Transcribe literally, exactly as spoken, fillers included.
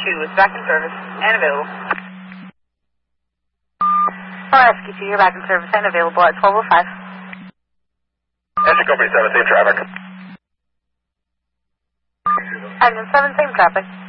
two is back in service and available. R S Q two, you're back in service and available at twelve oh five. Engine Company seven, same traffic. Engine seven, same traffic.